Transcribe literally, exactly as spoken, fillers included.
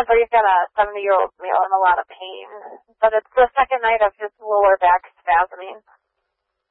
Whenever you've got a seventy-year-old male in a lot of pain. But it's the second night of just lower back spasming.